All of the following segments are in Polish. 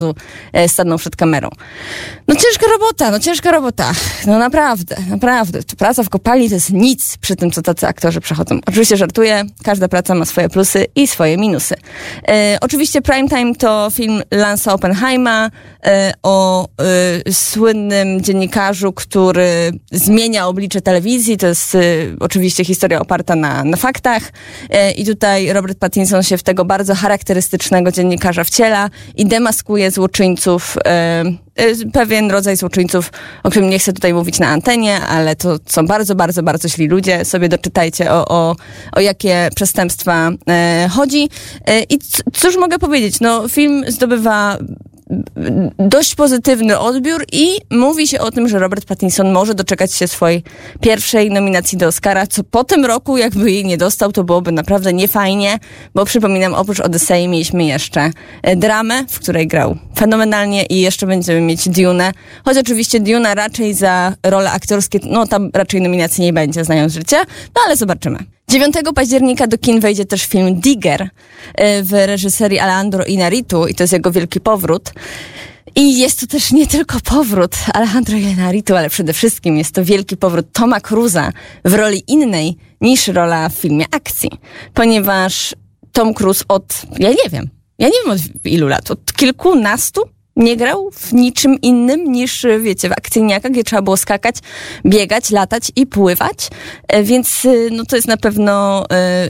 stanął przed kamerą. No ciężka robota. No naprawdę. Praca w kopalni to jest nic przy tym, co tacy aktorzy przechodzą. Oczywiście żartuję, każda praca ma swoje plusy i swoje minusy. Oczywiście Primetime to film Lance'a Oppenheima o słynnym dziennikarzu, który zmienia oblicze telewizji. To jest oczywiście historia oparta na faktach. I tutaj Robert Pattinson się w tego bardzo charakterystycznego dziennikarza wciela i demaskuje złoczyńców, pewien rodzaj złoczyńców, o którym nie chcę tutaj mówić na antenie, ale to są bardzo, bardzo, bardzo źli ludzie. Sobie doczytajcie o jakie przestępstwa chodzi. I cóż mogę powiedzieć? No, film zdobywa dość pozytywny odbiór i mówi się o tym, że Robert Pattinson może doczekać się swojej pierwszej nominacji do Oscara, co po tym roku, jakby jej nie dostał, to byłoby naprawdę niefajnie, bo przypominam, oprócz Odysei mieliśmy jeszcze dramę, w której grał fenomenalnie i jeszcze będziemy mieć Dune'ę, choć oczywiście Dune'a raczej za role aktorskie, no tam raczej nominacji nie będzie, znając życie, no ale zobaczymy. 9 października do kin wejdzie też film Digger w reżyserii Alejandro Iñárritu i to jest jego wielki powrót. I jest to też nie tylko powrót Alejandro Iñárritu, ale przede wszystkim jest to wielki powrót Toma Cruise'a w roli innej niż rola w filmie akcji. Ponieważ Tom Cruise ja nie wiem od ilu lat, od kilkunastu nie grał w niczym innym niż, wiecie, w akcyjniakach, gdzie trzeba było skakać, biegać, latać i pływać. Więc no to jest na pewno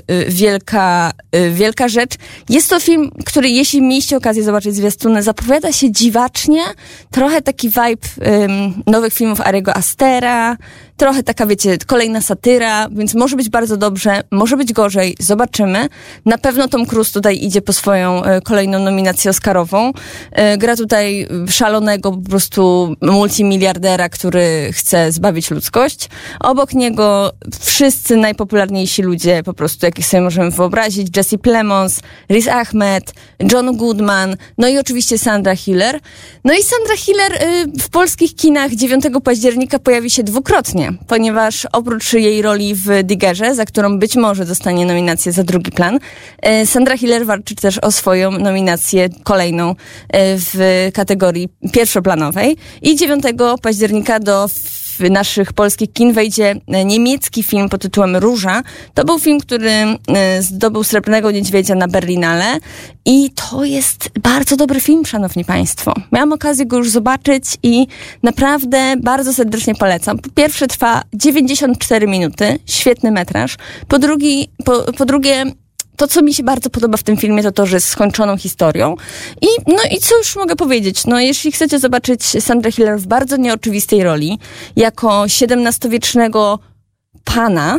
wielka rzecz. Jest to film, który jeśli mieliście okazję zobaczyć zwiastuny, zapowiada się dziwacznie. Trochę taki vibe nowych filmów Ariego Astera. Trochę taka, wiecie, kolejna satyra, więc może być bardzo dobrze, może być gorzej, zobaczymy. Na pewno Tom Cruise tutaj idzie po swoją kolejną nominację oscarową. Gra tutaj szalonego po prostu multimiliardera, który chce zbawić ludzkość. Obok niego wszyscy najpopularniejsi ludzie, po prostu jakich sobie możemy wyobrazić. Jesse Plemons, Riz Ahmed, John Goodman, no i oczywiście Sandra Hüller. No i Sandra Hüller w polskich kinach 9 października pojawi się dwukrotnie, ponieważ oprócz jej roli w Diggerze, za którą być może dostanie nominację za drugi plan, Sandra Hüller walczy też o swoją nominację kolejną w kategorii pierwszoplanowej. I 9 października do naszych polskich kin wejdzie niemiecki film pod tytułem Róża. To był film, który zdobył Srebrnego Niedźwiedzia na Berlinale i to jest bardzo dobry film, szanowni państwo. Miałam okazję go już zobaczyć i naprawdę bardzo serdecznie polecam. Po pierwsze trwa 94 minuty, świetny metraż. Po drugie to, co mi się bardzo podoba w tym filmie, to, że jest skończoną historią. I co już mogę powiedzieć? No, jeśli chcecie zobaczyć Sandrę Hüller w bardzo nieoczywistej roli, jako XVII-wiecznego pana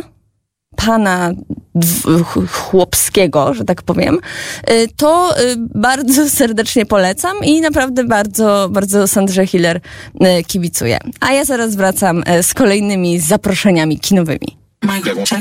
chłopskiego, że tak powiem, to bardzo serdecznie polecam i naprawdę bardzo, bardzo Sandrze Hüller kibicuję. A ja zaraz wracam z kolejnymi zaproszeniami kinowymi.